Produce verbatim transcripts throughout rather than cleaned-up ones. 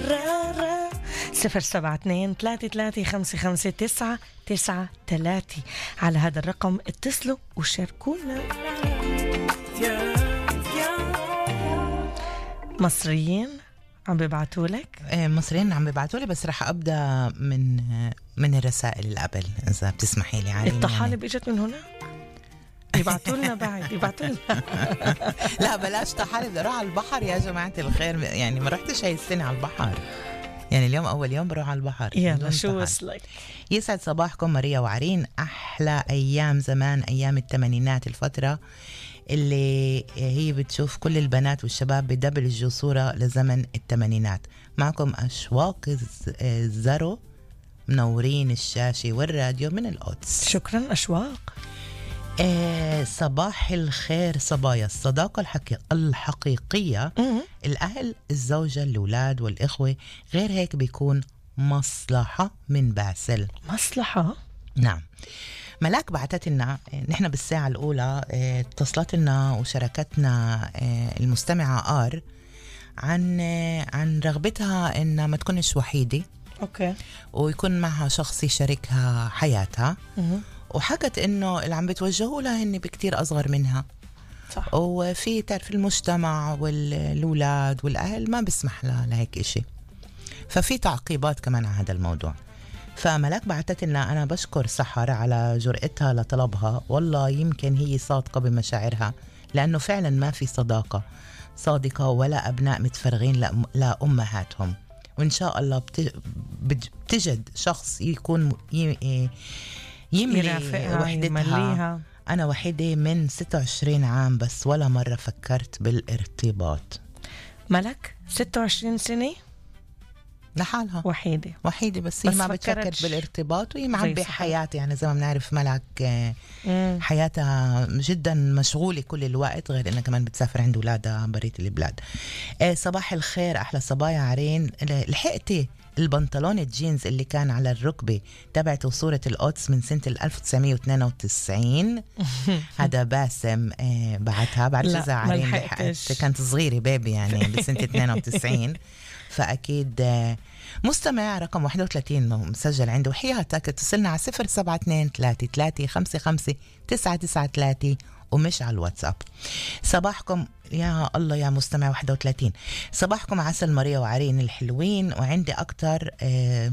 صفر سبعة اثنين ثلاثة ثلاثة خمسة خمسة تسعة تسعة ثلاثة. على هذا الرقم اتصلوا وشاركونا. مصريين عم بيبعتوا لك؟ مصريين عم بيبعتوا لي، بس رح ابدا من من الرسائل اللي قبل اذا بتسمحي لي. عارين الطحالب اجت من هنا؟ يبعتوا لنا بعد، يبعتوا لنا. لا بلاش طحالب، بدي اروح على البحر يا جماعه الخير. يعني ما رحتش هاي السنه على البحر، يعني اليوم اول يوم بروح على البحر. يلا شو وصلك؟ يسعد صباحكم ماريا وعرين. احلى ايام زمان، ايام الثمانينات، الفتره اللي هي بتشوف كل البنات والشباب بدبلجوا صورة لزمن الثمانينات. معكم أشواق الزرو، منورين الشاشة والراديو من القدس. شكرا أشواق. آه صباح الخير صبايا. الصداقة الحقيق... الحقيقية م- الأهل، الزوجة، الأولاد والإخوة، غير هيك بيكون مصلحة من باسل. مصلحة؟ نعم. ملاك بعتت لنا نحن بالساعة الأولى، اتصلت لنا وشاركتنا المستمعة آر عن عن رغبتها إن ما تكونش وحيدة، أوكي، ويكون معها شخص يشاركها حياتها. م- وحكت إنه اللي عم بتوجهوا لها هن بكتير أصغر منها. صح. وفي تعرف المجتمع والأولاد والأهل ما بيسمح لها لهيك إشي، ففي تعقيبات كمان على هذا الموضوع. فملاك بعتت لنا أنا بشكر سحر على جرأتها لطلبها، والله يمكن هي صادقة بمشاعرها، لأنه فعلا ما في صداقة صادقة ولا أبناء متفرغين لأمهاتهم. وإن شاء الله بتجد شخص يكون يملي وحدتها. أنا وحيدة من ستة وعشرين عام بس ولا مرة فكرت بالارتباط. ملك ستة وعشرين سنة لحالها وحيدة وحيدة بس هي ما بتفكر بالارتباط، وهي معبي حياتها. يعني زي ما بنعرف ملك حياتها جدا مشغولة كل الوقت، غير انها كمان بتسافر عند اولادها بريت البلاد. صباح الخير احلى صبايا عرين. لحقتي البنطلون الجينز اللي كان على الركبة تبعته صورة القدس من سنة ألف وتسعمية واثنين وتسعين؟ هذا باسم بعتها. بعد إذا عرين لحقت، كانت صغيرة بيبي يعني بسنة اثنين وتسعين. فأكيد مستمع رقم واحد وثلاثين مسجل عنده، وحياتك اتصلنا على صفر سبعة اثنين ثلاثة ثلاثة خمسة خمسة تسعة تسعة ثلاثة ومش على الواتساب. صباحكم يا الله يا مستمع واحد وثلاثين. صباحكم عسل ماريا وعرين الحلوين، وعندي أكتر آه,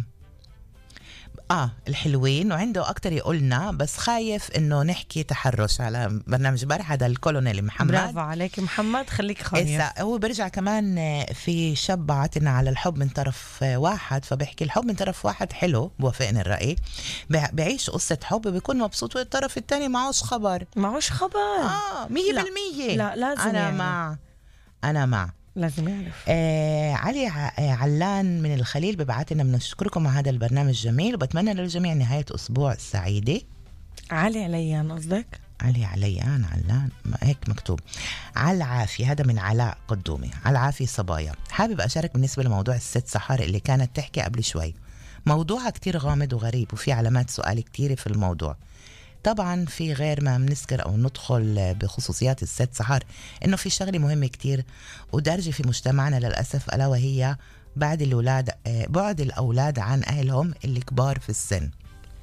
آه الحلوين وعنده أكتر يقولنا، بس خايف إنه نحكي تحرش على برنامج بارح. هذا الكولونيل محمد. برافو عليك محمد، خليك خايف. هو برجع كمان في شاب بعتنا على الحب من طرف واحد، فبحكي الحب من طرف واحد حلو، بوافقني الرأي. بعيش قصة حب بيكون مبسوط، والطرف الثاني معوش خبر. معوش خبر آه مية بالمية. لا لازم أنا يعني. مع أنا مع لازم يعرف. آه علي علان من الخليل ببعتنا بنشكركم على هذا البرنامج الجميل، وبتمنى للجميع نهاية أسبوع سعيدة. علي عليان قصدك؟ علي عليان علان هيك مكتوب. على العافية. هذا من علاء قدومي. على العافية صبايا، حابب أشارك بالنسبة لموضوع الست سحر اللي كانت تحكي قبل شوي. موضوعها كتير غامض وغريب، وفي علامات سؤال كتير في الموضوع. طبعا في غير ما بنذكر أو ندخل بخصوصيات الست سحر، إنه في شغلة مهمة كتير ودارجة في مجتمعنا للأسف، ألا وهي بعد الأولاد بعد الأولاد عن أهلهم اللي كبار في السن.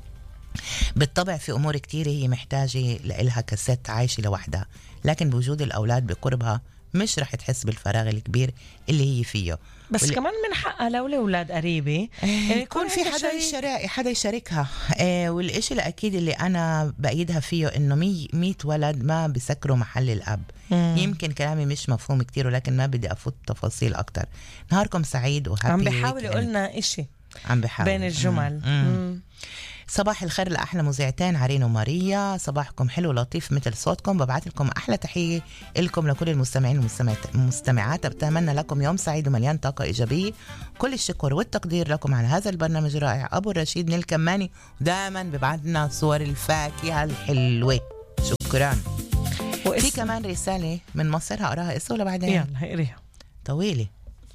بالطبع في أمور كتير هي محتاجة لإلها كست عايشة لوحدها، لكن بوجود الأولاد بقربها مش رح تحس بالفراغ الكبير اللي هي فيه. بس واللي كمان من حقها لو الأولاد قريبة يكون في حدا يشارك حدا يشاركها. آه والإشي الأكيد اللي أنا بأيدها فيه إنه مي ميت ولد ما بسكروا محل الأب. مم. يمكن كلامي مش مفهوم كتير، ولكن ما بدي أفوت تفاصيل أكتر. نهاركم سعيد وهابي. عم بحاول يقولنا إشي عم بحاول بين الجمل. مم. مم. صباح الخير لأحلى مذيعتين عرين وماريا. صباحكم حلو لطيف مثل صوتكم. ببعث لكم أحلى تحية لكم لكل المستمعين والمستمعات. بتمنى لكم يوم سعيد ومليان طاقة إيجابية. كل الشكر والتقدير لكم على هذا البرنامج الرائع. أبو الرشيد من الكماني، ودائما ببعثنا صور الفاكهة الحلوة. شكرا. في كمان رسالة من مصر هقراها اسمه ولا بعدين؟ يلا هقريها طويلة.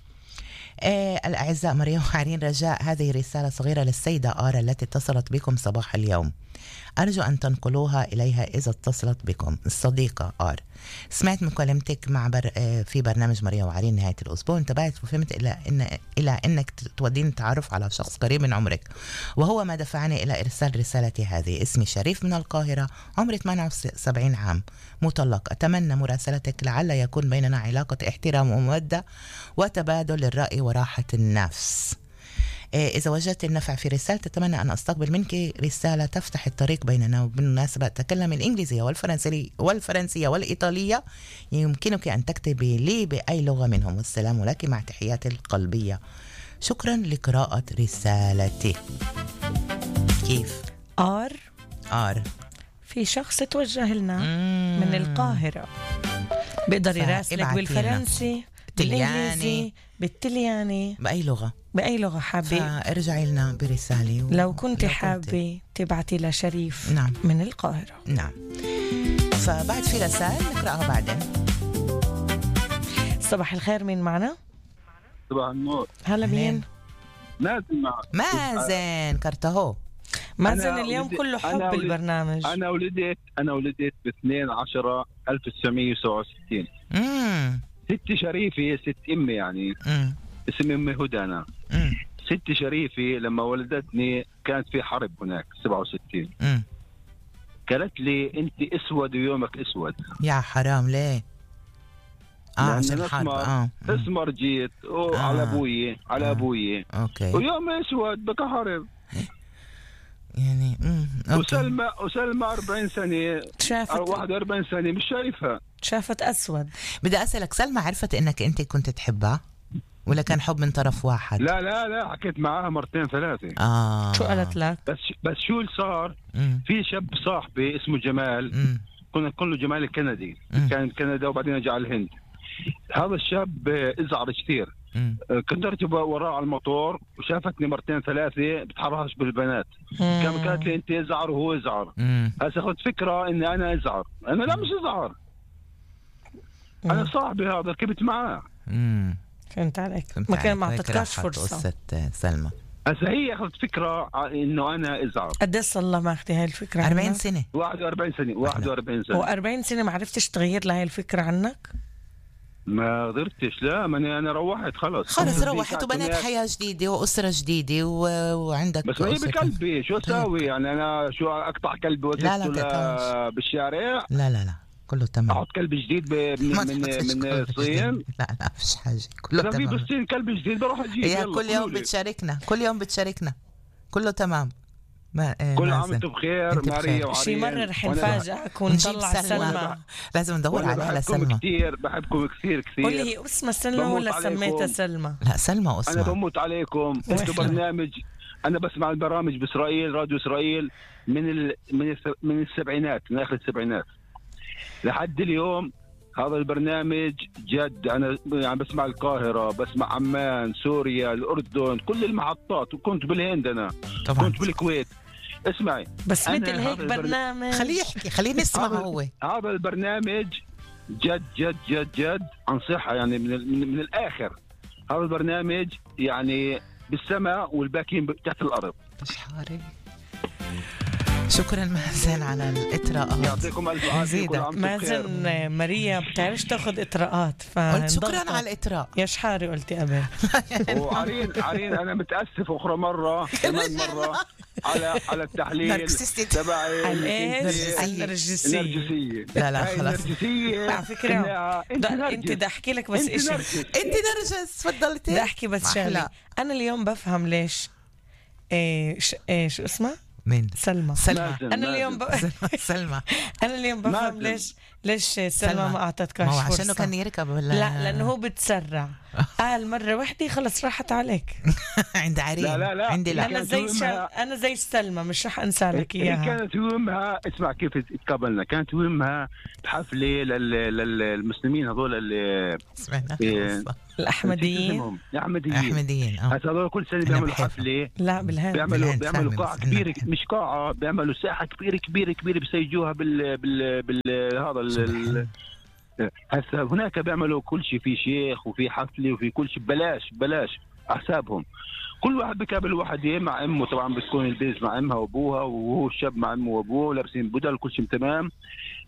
آه الأعزاء ماريا وعرين، رجاء هذه رسالة صغيرة للسيدة آرة التي اتصلت بكم صباح اليوم. أرجو أن تنقلوها إليها إذا اتصلت بكم. الصديقة آر، سمعت مكالمتك مع بر... في برنامج ماريا وعرين نهاية الأسبوع، انتبهت وفهمت إلى إن إلى إنك تودين التعرف على شخص قريب من عمرك، وهو ما دفعني إلى إرسال رسالتي هذه. اسمي شريف من القاهرة، عمري ثمانية وسبعين عام، مطلق. أتمنى مراسلتك لعل يكون بيننا علاقة احترام ومودة وتبادل الرأي وراحة النفس. إذا وجدت النفع في رسالة أتمنى أن أستقبل منك رسالة تفتح الطريق بيننا. وبالمناسبة أتكلم الإنجليزية والفرنسية والفرنسية والإيطالية، يمكنك أن تكتبي لي بأي لغة منهم. والسلام لك مع تحياتي القلبية. شكرا لقراءة رسالتي. كيف؟ آر آر في شخص توجه لنا مم. من القاهرة، بيقدر يراسلك بالفرنسي، بالإنجليزي، بالتلياني، بأي لغة، بأي لغة حابة. فارجعي لنا برسالة و... لو كنت حابة تبعتي لشريف نعم. من القاهرة. نعم. فبعد في رسائل نقرأها بعدين. صباح الخير، مين معنا؟ صباح النور. هلا مين؟ مازن معك. مازن كرتهو. مازن اليوم ولدت... كله حب ولدت... البرنامج. أنا ولدت أنا ولدت ب اثنين عشرة ألف وتسعمية وسبعة وستين. امم ستي شريفة، ست أمي يعني. امم اسمي أمي هدى أنا. امم ستي شريفة لما ولدتني كانت في حرب هناك سبعة وستين. امم قالت لي أنت أسود ويومك أسود. يا حرام ليه؟ اه لأن عشان أنا حرب. أسمر- اه مم. اسمر جيت أوه آه. على أبوي على آه. أبوي اوكي ويوم أسود بك حرب. يعني امم اوكي. وسلمى وسلمى أربعين سنة أو شافت واحد وأربعين سنة مش شايفها. شافت أسود. بدي اسالك، سلمى عرفت انك انت كنت تحبها ولا كان حب من طرف واحد؟ لا لا لا حكيت معاها مرتين ثلاثة. اه شو قالت لك؟ بس بس شو اللي صار؟ امم في شاب صاحبي اسمه جمال، امم كنا نقول له جمال الكندي، مم. كان كندا وبعدين رجع الهند. هذا الشاب آه، ازعر كثير. امم آه، كنت اركب وراه على الموتور وشافتني مرتين ثلاثة بتحرش بالبنات. كان كانت لي انت ازعر وهو ازعر. امم هسه اخذت فكرة اني انا ازعر، انا لا مش ازعر، انا صاحبي هذا ركبت معاه. امم فهمت عليك. فهمت ما كان عليك. ما هيك اعطتكاش راحت فرصة. قصة سلمى. هسه هي اخذت فكرة ع- انه انا ازعر. قديش صار الله ماخذي هاي الفكرة أربعين عنك؟ سنة. واحد وأربعين سنة واحد وأربعين سنة. و40 سنة ما عرفتش تغير لهي الفكرة عنك؟ ما قدرتش، لا ماني انا روحت خلص. خلص في روحت كانت وبنيت هناك. حياة جديدة وأسرة جديدة و... وعندك بس هي أسرة. بقلبي شو اسوي يعني؟ انا شو اقطع كلبي لا، لا، وزته تقطعش. بالشارع؟ لا لا لا كله تمام. احط كلب جديد ب- من ما من, تحطش من كل الصين. جديد. لا لا فيش حاجة، كله اذا في تمام. بالصين كلب جديد بروح اجيب. هي يلا كل يوم قولوا لي. بتشاركنا، كل يوم بتشاركنا، كله تمام. ما آه كل عام مازن. وانتم بخير. أنت ماريا بخير. وعرين. شي مرة رح وأنا- نفاجئك نجيب ونطلع سلمى. لازم ندور وأنا عليها بحبكم لسلمى. كثير، بحبكم كثير كثير. قولي هي اسمها سلمى بموت ولا عليكم. سميتها سلمى؟ لا سلمى انا اسمها. بموت عليكم. انتم برنامج، انا بسمع البرامج باسرائيل، راديو اسرائيل من ال... من الس... من السبعينات، من اخر السبعينات لحد اليوم. هذا البرنامج جد، انا يعني بسمع القاهره، بسمع عمان، سوريا، الاردن، كل المحطات، وكنت بالهند انا، طبعا كنت بالكويت. اسمعي، بس أنا مثل هيك هذا البرن- برنامج خليه يحكي، خليه نسمع هذا- هو. هذا البرنامج جد جد جد جد انصحها يعني من, ال- من, من الاخر. هذا البرنامج يعني بالسماء والباقيين ب- تحت الارض. شحاري. شكرا مازن على الإطراءات. يعطيكم الف عافيه. يزيدك. كل عام وأنتم بخير. مازن ماريا بتعرفش تاخذ اطراءات ف قلت شكرا على الإطراء. يا شحاري قلتي قبل. وعرين عرين انا متاسف اخرى مره كمان مره على على التحليل نرجسيستي. تبعي على ايش؟ نرجسية. النرجسية. النرجسيه. لا لا هاي خلاص. النرجسيه على فكرة إنها- انت ده انت نرجس. بدي احكي لك بس انت اشي. نرجس. انت نرجس تفضلتي. بدي احكي بس شغله. انا اليوم بفهم ليش إيه ش... إيه شو اسمها؟ مين؟ سلمى. سلمى. مازن، انا اليوم ب... سلمى سلمى. انا اليوم بفهم مازن. ليش ليش سلمى ما اعطتكاش ما هو فرصه. عشانه كان يركب ولا لا لانه هو بتسرع. قال مره واحده خلص راحت عليك. عند عرين. لا، لا، لا. عندي لا. انا كانت زي يومها- شل... انا زي سلمى مش رح انسى لك هي اياها. كانت يومها، اسمع كيف تقابلنا، كانت يومها بحفله لل... للمسلمين هذول اللي سمعنا إيه. القصة. الاحمديين. الاحمديين. احمديين اه هسا هذول كل سنه أنا بيعملوا بحبهم. حفله، لا بالهند. بيعملوا بالهند بيعملوا فاهمة، قاعه بس أنا كبيره، بحب. مش قاعه، بيعملوا ساحه كبيره كبيره كبيره بيسيجوها بال بال بال هذا ال... هسا هناك بيعملوا كل شيء، في شيخ وفي حفله وفي كل شيء ببلاش ببلاش على حسابهم. كل واحد بيقابل واحد مع امه، طبعا بتكون البيز مع امها وابوها، وهو الشاب مع امه وابوه لابسين بدل كل شيء تمام.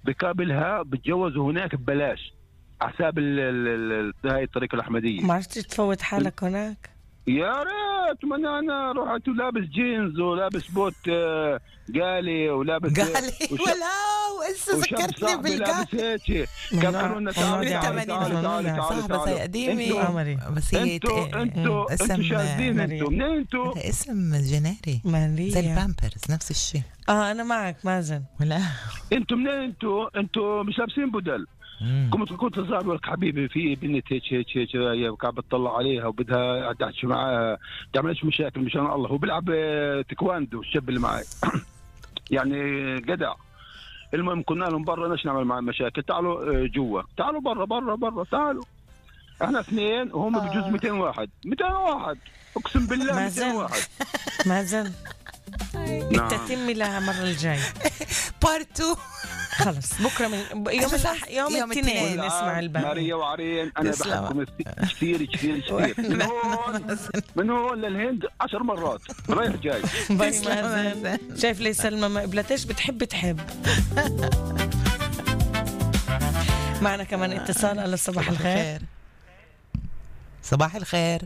بقابلها بتجوزوا هناك ببلاش على حساب هاي الطريقة الأحمدية. ما عرفتش تفوت حالك هناك؟ يا ريت، من انا رحت ولابس جينز ولابس بوت آه قالي ولابس قالي ولا وإلسا ذكرتني بالقالي كانوا لنا تعالوا تعالوا تعالوا بس هي قديمة بس هي انتوا انتوا انتوا شاذين. انتوا منين انتوا؟ اسم جناري زي البامبرز نفس الشيء. اه انا معك مازن. ولا انتوا منين؟ انتوا انتوا مش لابسين بدل. كنت كنت صاحبي لك حبيبي في بنت هيك هيك هيك هي قاعد بتطلع عليها وبدها تحكي معاها تعملش مشاكل مشان الله. هو بيلعب تايكواندو الشاب اللي معي يعني جدع. المهم كنا لهم برا نش نعمل معاه مشاكل. تعالوا جوا، تعالوا برا برا برا تعالوا. احنا اثنين وهم آه. بجوز مئتين واحد مئتين واحد اقسم بالله مئتين واحد. مازن انت تتمي لها المره الجايه بارت تو. خلاص بكره من يوم الأح... يوم, يوم الاثنين نسمع الباقي. ماريا وعرين انا بحبكم كثير كثير كثير من هون من هون للهند عشر مرات رايح جاي. باي مازن. شايف لي سلمى ما قبلتش بتحب تحب. معنا كمان اتصال. الله صباح الخير. صباح الخير.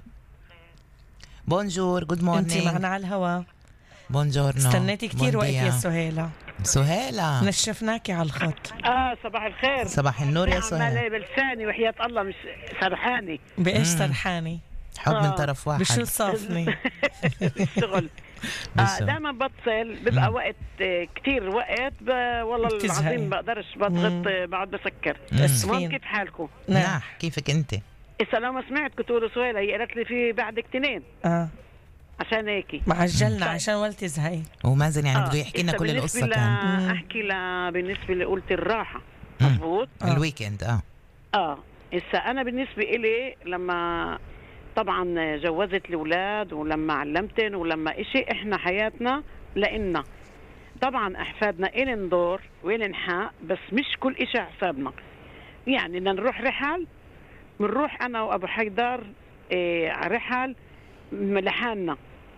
بونجور جود مورنينج. انت معنا على الهواء. بونجورنو. استنيتي كتير وقت يا سهيلة. سهيلة نشفناكي على الخط. اه صباح الخير. صباح النور يا سهيلة. عمالة بلساني وحياة الله مش سرحاني. بإيش سرحاني؟ حب من طرف واحد. بشو صافني؟ بالشغل. آه دائما بتصل بيبقى وقت كتير وقت والله العظيم بقدرش بضغط بقعد بسكر. المهم كيف حالكم؟ نعم كيفك انت؟ إذا لو ما سمعت كنت أقول سهيلة هي قالت لي في بعدك اثنين. اه عشان هيك معجلنا عشان والتي زهي ومازن يعني بده يحكي لنا كل القصة. كان احكي لا بالنسبة اللي قلت الراحة مضبوط آه. الويكند اه اه إذا أنا بالنسبة إلي لما طبعا جوزت الأولاد ولما علمتن ولما إشي إحنا حياتنا لإلنا طبعا أحفادنا إلن دور وإلن حق بس مش كل إشي حسابنا. يعني بدنا نروح رحل بنروح أنا وأبو حيدر إيه رحل لحالنا.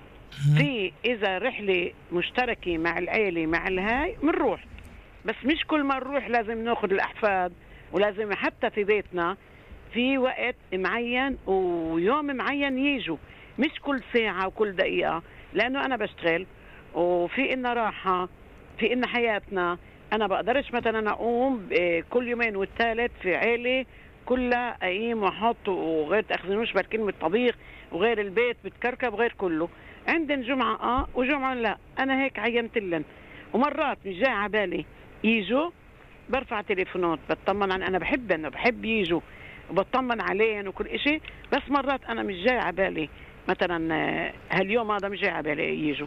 في إذا رحلة مشتركة مع العيلة مع الهاي بنروح بس مش كل ما نروح لازم ناخد الأحفاد ولازم حتى في بيتنا في وقت معين ويوم معين يجوا مش كل ساعة وكل دقيقة لأنه أنا بشتغل وفي إنا راحة في إنا حياتنا. أنا بقدرش مثلا أقوم كل يومين والثالث في عيلة كلها أقيم وأحط وغير تأخذنوش بالكلمة طبيخ وغير البيت بتكركب وغير كله. عندن جمعة آه وجمعة لا. أنا هيك عيمت لن ومرات مش جاي عبالي يجوا برفع تليفونات بطمن عن أنا بحبن وبحب يجوا وبطمن عليهم وكل إشي بس مرات أنا مش جاي عبالي مثلا هاليوم هذا مش جاي عبالي يجوا.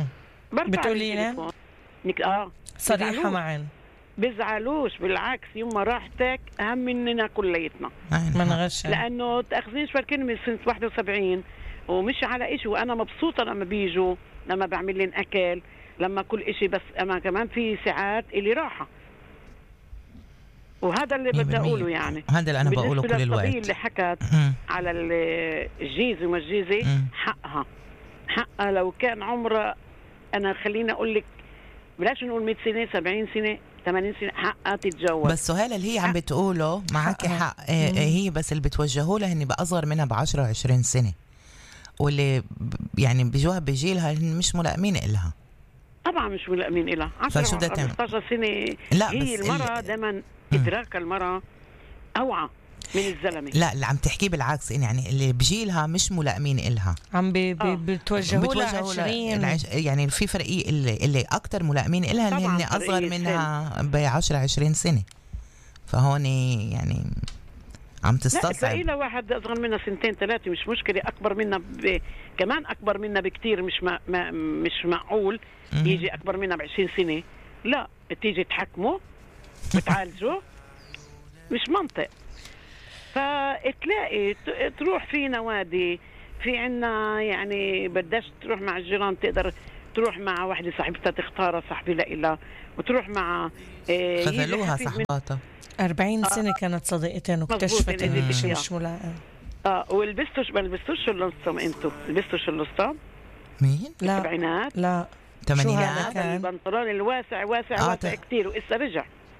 بتقولي لهم اه صريحة معن بيزعلوش بالعكس يوم ما راحتك أهم مننا كليتنا ما نغش لأنه تأخذنيش بالكلمة سنة واحد وسبعين ومش على إشي وأنا مبسوطة لما بيجوا لما بعمل لهم أكل لما كل إشي بس أما كمان في ساعات اللي راحة وهذا اللي بدي أقوله. يعني هذا اللي أنا بقوله كل الوقت. اللي حكت على الجيزة والجيزة حقها حقها لو كان عمره أنا خليني أقول لك بلاش نقول مئة سنة سبعين سنة ثمانين سنة حقها تتجوز. بس سهيلة اللي هي عم بتقوله معك حق. هي بس اللي بتوجهوا لها هني بأصغر منها بعشرة وعشرين سنة واللي يعني بيجوها بجيلها مش ملائمين إلها. طبعا مش ملائمين إلها. فشو بدها تعمل؟ خمسة عشر سنة. لا هي المرأة دائما إدراك المرأة أوعى من الزلمة. لا اللي عم تحكيه بالعكس يعني اللي بجيلها مش ملائمين إلها عم بي بي بتوجهوا لها عشرين يعني في فرقية اللي, اللي أكتر ملائمين إلها اللي هن أصغر منها بعشرة عشرين سنة. فهون يعني عم تستصعب. لا واحد أصغر منها سنتين ثلاثة مش مشكلة. أكبر منها ب... كمان أكبر منها بكتير مش ما... ما... مش معقول يجي أكبر منها بعشرين سنة. لا تيجي تحكمه بتعالجه مش منطق. فتلاقي تروح في نوادي في عنا يعني بداش تروح مع الجيران تقدر تروح مع واحدة صاحبتها تختارها صاحبي لإلها وتروح مع إيه خذلوها صاحباتها أربعين آه سنة كانت صديقتين واكتشفت إن الشيء مش ملائم. اه والبستوش ما لبستوش اللصم انتو لبستوش اللصم مين؟ لا السبعينات لا ثمانينات البنطلون الواسع واسع آه واسع كتير وإسا رجع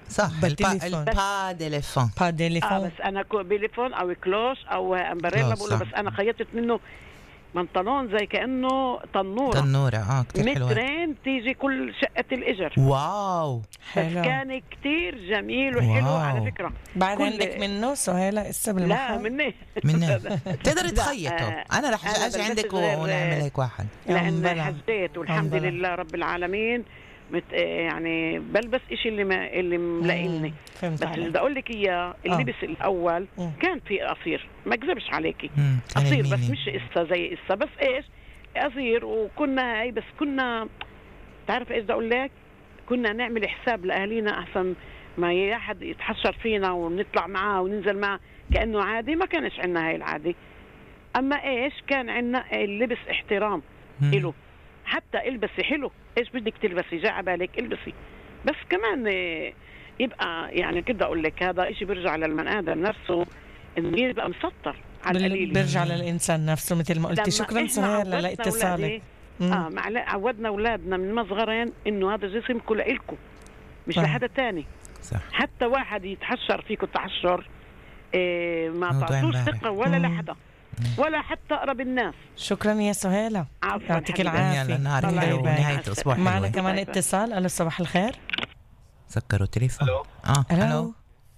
صح. بالتليفون. البا ديليفون. با اه ديليفون. بس انا كو- بليفون او كلوش او امبريلا كلوش، بقول له، صح. بس انا خيطت منه بنطلون زي كانه تنوره تنورة اه كتير حلوة. مترين تيجي كل شقه الاجر. واو. بس حلو. كان كتير جميل وحلو واو. على فكره. بعد كل- عندك منه سهيلة اسا لا بالمحل؟ مني منها تقدر لا، تخيطه. آه، انا رح أنا اجي بلبس عندك غير- ونعمل هيك واحد. لان بلا. حسيت والحمد بلا. لله رب العالمين مت يعني بلبس إشي اللي ما اللي ملاقيني. فهمت بس اللي عليك. بدي اقول لك اياه اللبس الاول مم. كان في قصير، ما اكذبش عليكي مم، كان قصير بس الميني. مش قصه زي قصه، بس ايش قصير. وكنا هاي بس كنا تعرف ايش بدي اقول لك، كنا نعمل حساب لاهالينا احسن ما ي- احد يتحشر فينا ونطلع معاه وننزل معاه كانه عادي. ما كانش عندنا هاي العادي. اما ايش كان عندنا اللبس احترام مم. له، حتى البسي حلو، ايش بدك تلبسي جاء بالك البسي. بس كمان إيه، يبقى يعني كده اقول لك هذا إشي بيرجع للبني ادم نفسه انه يبقى مسطر على بال- القليل. بيرجع للإنسان نفسه مثل ما قلتي. لما شكرا إحنا سهيلة عودنا لاتصالك. أولادي- اه مع عودنا اولادنا من مصغرين انه هذا جسمكم لإلكم مش صح. لحدا تاني. صح. حتى واحد يتحشر فيكم تحشر إيه ما موضوع تعطوش امبارح. ثقه ولا مم. لحدا ولا حتى اقرب الناس. شكرا يا سهيلة. عفوا يعطيك حبيبتي. العافية. يلا نهار الله حلو يبارك. ونهاية اسبوع معنا حلوة. كمان باي باي. اتصال. الو صباح الخير. سكروا التليفون. ألو. اه الو. ألو.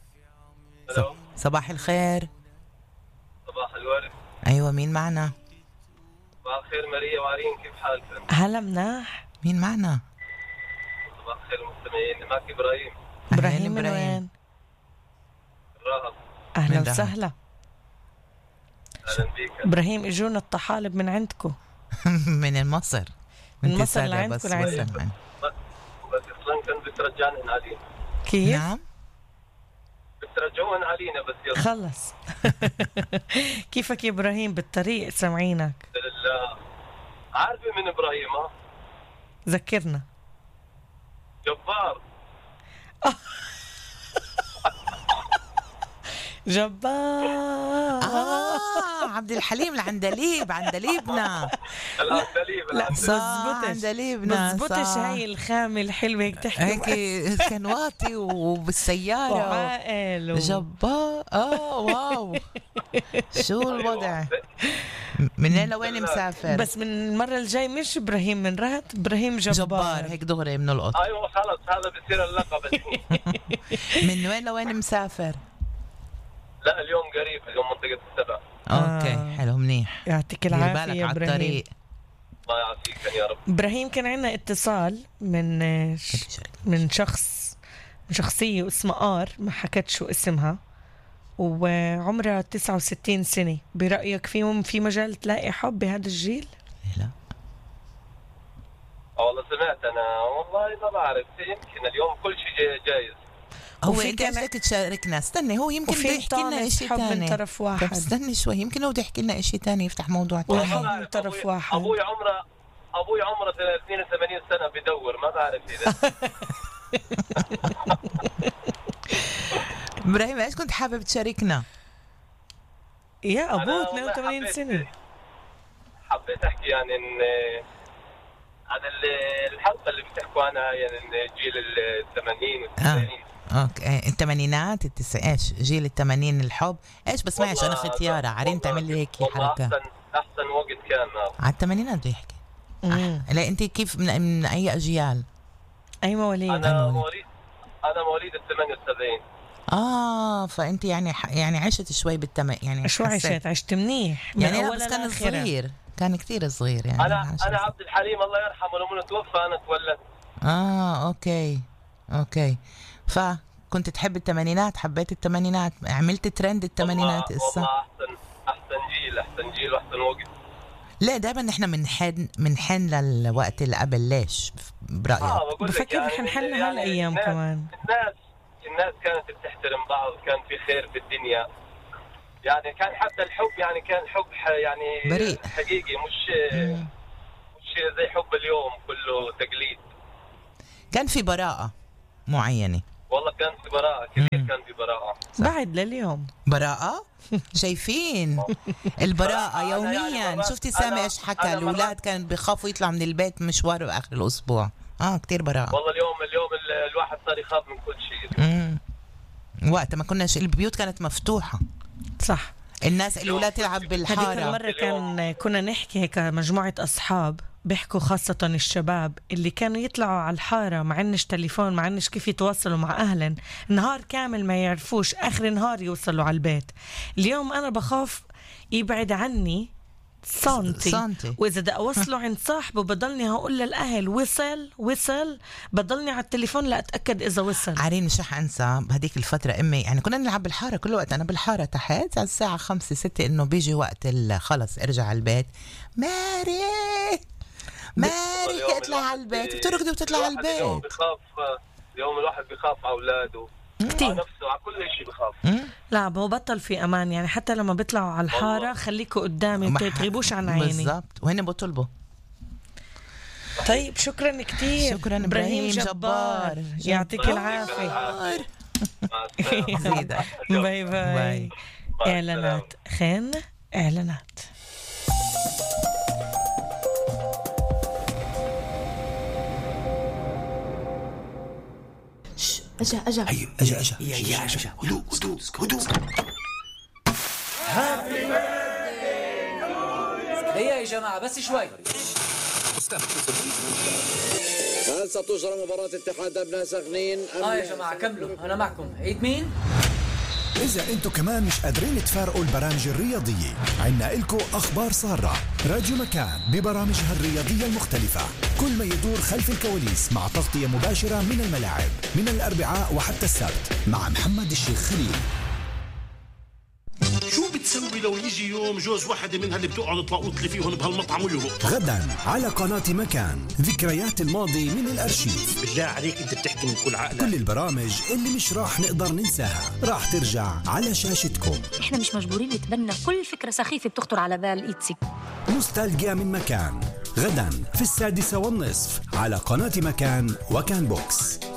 صباح الخير. صباح الورد. ايوه مين معنا؟ صباح الخير ماريا وعرين، كيف حالك؟ هلا مناح. مين معنا؟ صباح الخير المستمعين، معك ابراهيم ابراهيم من إبراهيم. وين؟ الراهب. اهلا من دهب. وسهلا. اهلا بك. ابراهيم اجونا الطحالب من عندكم. من مصر. من مصر تسالة لعندكم بس لعندكم. وسلم. بس اصلا كان بترجعن علينا، كيف؟ نعم. بترجعون علينا بس يلا. خلص. كيفك يا ابراهيم؟ بالطريق سامعينك. الحمد لله. عارفه من ابراهيم؟ ها ذكرنا. جبار. جبار. اه عبد الحليم العندليب، عندليبنا. العندليب. لا صح بزبطش عندليبنا. بزبطش صح. هاي الخامة الحلوة هيك تحكي هيك كان واطي وبالسيارة. وعاقل و... جبار. اه واو. شو الوضع؟ من وين لوين مسافر؟ بس من المرة الجاي مش ابراهيم من رهط، ابراهيم جبار. جبار هيك دغري بنلقط. ايوه خلص هذا بصير اللقب الحين. من وين لوين مسافر؟ لا اليوم قريب، اليوم منطقة السبع. اوكي آه. حلو منيح. يعطيك دير العافية بالك يا على ابراهيم. الطريق. الله يعافيك يا رب. ابراهيم كان عندنا اتصال من ش... من شخص من شخصية اسمها آر، ما حكت شو اسمها، وعمرها تسعة وستين سنة. برأيك فيهم في مجال تلاقي حب بهذا الجيل؟ لا اه والله سمعت انا، والله ما بعرف، يمكن اليوم كل شيء جاي- جايز. هو وفي انت كان- بدك تشاركنا. استني هو يمكن وفي بده يحكي لنا طامس شيء حب من ثاني. طرف طب واحد. استني شوي، يمكن هو بده يحكي لنا شيء ثاني، يفتح موضوع والله ثاني. حب ما من بعرف، طرف أبوي- واحد. ابوي عمره ابوي عمره اثنين وثمانين سنه بدور، ما بعرف اذا. ابراهيم ايش كنت حابب تشاركنا؟ يا أنا أبوه والله اثنين وثمانين حبيت- سنة. حبيت احكي يعني ان عن ال- الحلقه اللي بتحكوا عنها، يعني إن جيل الثمانين والتسعين. اوكي الثمانينات التسع ايش جيل الثمانين الحب ايش بسمعش انا والله- ختيارة عرين والله- تعمل لي هيك والله حركة. احسن احسن وقت كان هذا. على الثمانينات بده يحكي. مم. لا انت كيف من, من اي اجيال؟ أي مواليد؟ انا مواليد. مواليد انا مواليد ال ثمانية وسبعين. اه فانت يعني ح... يعني عشت شوي بالتم يعني شو حسيت. عشت؟ عشت منيح من يعني لا أولا بس كان لآخرها. صغير، كان كتير صغير يعني. انا عشر انا سنين. عبد الحليم الله يرحمه لما توفى انا تولدت. اه اوكي اوكي. فكنت تحب الثمانينات، حبيت الثمانينات، عملت ترند الثمانينات والله, اسا. والله احسن احسن جيل احسن جيل واحسن وقت. لا دائما نحن بنحن بنحن للوقت اللي قبل. ليش برايك؟ اه بقول لك بفكر رح نحل هالأيام الناس- كمان. الناس الناس كانت بتحترم بعض، كان في خير في الدنيا، يعني كان حتى الحب يعني كان حب ح- يعني بريء. حقيقي، مش مم. مش زي حب اليوم كله تقليد. كان في براءة معينة. والله كان في براءة كبير، مم. كان في براءة. بعد لليوم براءة شايفين البراءة أنا يعني يوميا. مرات- شفتي سامي أنا- ايش حكى؟ أنا الاولاد مرات- كانوا بيخافوا يطلعوا من البيت مشوار باخر الاسبوع. اه كتير براءة. والله اليوم اليوم ال- الواحد صار يخاف من كل شيء. امم وقت ما كناش البيوت كانت مفتوحة. صح. الناس الأولاد تلعب بالحارة. هذيك المرة كان كنا نحكي هيك مجموعة أصحاب بيحكوا، خاصة الشباب اللي كانوا يطلعوا على الحارة، ما عنش تليفون، ما عنش كيف يتواصلوا مع أهلن، نهار كامل ما يعرفوش آخر نهار يوصلوا على البيت. اليوم أنا بخاف يبعد عني سانتي, سانتي. وإذا بدي أوصله عند صاحبه بضلني هقول للأهل وصل وصل، بضلني على التليفون لأتأكد إذا وصل. عارين مش رح أنسى بهديك الفترة أمي، يعني كنا نلعب بالحارة كل وقت، أنا بالحارة تحت على الساعة خمسة ستة إنه بيجي وقت خلص ارجع على البيت. ماري ماري اطلع على البيت، بتركضي وتطلع على البيت. اليوم بخاف، اليوم الواحد بخاف على أولاده على نفسه، على كل شيء بخاف. لا هو بطل في أمان، يعني حتى لما بيطلعوا على الحارة خليكوا قدامي ما تغيبوش عن عيني. بالضبط، وهن بطلبوا. طيب شكرا كتير. شكرا إبراهيم جبار، يعطيك العافية. باي باي. إعلانات خين إعلانات. أجا أجا هيا أجا أجا يا أجا هدوء هدوء هدوء. هيا يا جماعة بس شوي. هل ستجرى مباراة اتحاد أبناء سخنين؟ آه يا جماعة كملوا أنا معكم. عيد مين؟ إذا أنتوا كمان مش قادرين تفارقوا البرامج الرياضية، عنا إلكو أخبار سارة. راديو مكان ببرامجها الرياضية المختلفة، كل ما يدور خلف الكواليس مع تغطية مباشرة من الملاعب من الأربعاء وحتى السبت مع محمد الشيخ خليل. شو بتسوي لو يجي يوم جوز واحدة منها اللي بتقعد تلاقوط لي فيهم بهالمطعم ويهرب؟ غدا على قناة مكان، ذكريات الماضي من الأرشيف. بالله عليك أنت بتحكي من كل عقلك. كل البرامج اللي مش راح نقدر ننساها راح ترجع على شاشتكم. إحنا مش مجبورين نتبنى كل فكرة سخيفة بتخطر على بال إيتسي. نوستالجيا من مكان، غدا في السادسة والنصف على قناة مكان وكان بوكس.